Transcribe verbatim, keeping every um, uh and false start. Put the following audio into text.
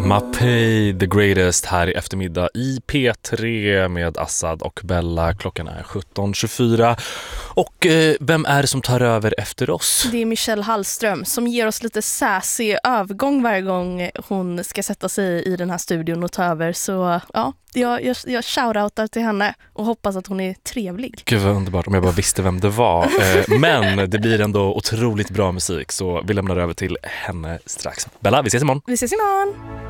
Mapei the Greatest här i eftermiddag i P tre med Assad och Bella. Klockan är sjutton tjugofyra. Och eh, vem är det som tar över efter oss? Det är Michelle Hallström som ger oss lite sassy övergång varje gång hon ska sätta sig i den här studion och ta över. Så ja, jag, jag, jag shoutoutar till henne och hoppas att hon är trevlig. Gud vad underbart, om jag bara visste vem det var. eh, men det blir ändå otroligt bra musik, så vi lämnar över till henne strax. Bella, vi ses imorgon. Vi ses imorgon.